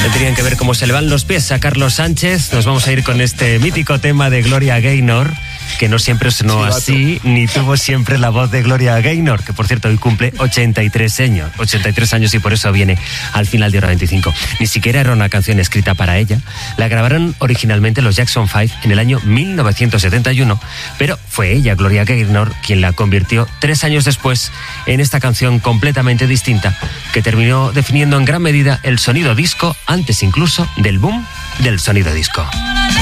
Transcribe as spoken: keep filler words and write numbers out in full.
No tenían que ver cómo se le van los pies a Carlos Sánchez. Nos vamos a ir con este mítico tema de Gloria Gaynor, que no siempre sonó así, ni tuvo siempre la voz de Gloria Gaynor, que por cierto hoy cumple ochenta y tres años, ochenta y tres años y por eso viene al final de Hora veinticinco. Ni siquiera era una canción escrita para ella. La grabaron originalmente los Jackson Five en el año mil novecientos setenta y uno, pero fue ella, Gloria Gaynor, quien la convirtió tres años después en esta canción completamente distinta, que terminó definiendo en gran medida el sonido disco, antes incluso del boom del sonido disco.